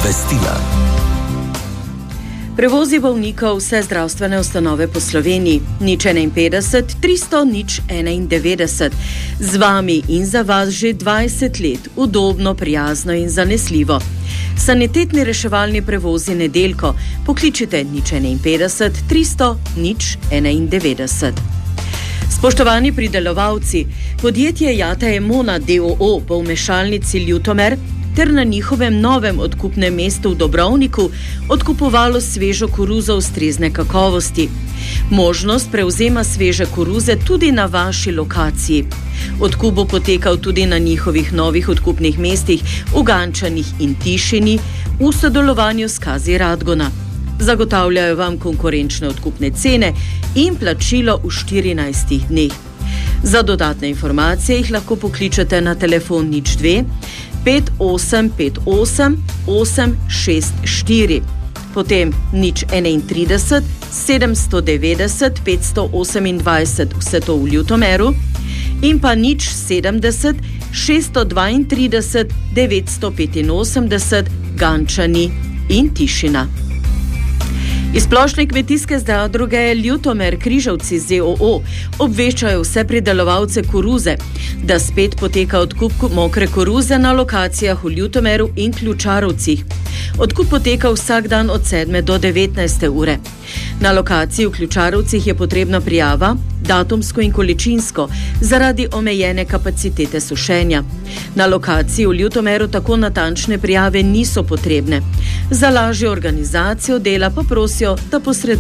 Obvestila. Prevozi bolnikov vse zdravstvene ustanove po Sloveniji. 051 300 091. Z vami in za vas že 20 let. Udobno, prijazno in zanesljivo. Sanitetni reševalni prevozi Nedeljko. Pokličite 051 300 091. Spoštovani pridelovalci, podjetje Jata Emona d.o.o. bo v mešalnici Ljutomer ter na njihovem novem odkupnem mestu v Dobrovniku odkupovalo svežo koruzo ustrezne kakovosti. Možnost prevzema sveže koruze tudi na vaši lokaciji. Odkup bo potekal tudi na njihovih novih odkupnih mestih v Gančanih in Tišini v sodelovanju s Kazi Radgona. Zagotavljajo vam konkurenčne odkupne cene in plačilo v 14 dneh. Za dodatne informacije jih lahko pokličete na telefon 02 5858 864, potem 031 790 528, vse to v Ljutomeru, in pa 070 632 985 Gančani in Tišina. Iz Splošne kmetijske zadruge Ljutomer Križevci z.o.o. obveščajo vse pridelovalce koruze, da spet poteka odkup mokre koruze na lokacijah v Ljutomeru in Ključarovcih. Odkup poteka vsak dan od 7 do 19 ure. Na lokaciji v Ključarovcih je potrebna prijava, datumsko in količinsko, zaradi omejene kapacitete sušenja. Na lokaciji v Ljutomeru tako natančne prijave niso potrebne. Za lažjo organizacijo dela pa prosijo, da posredujete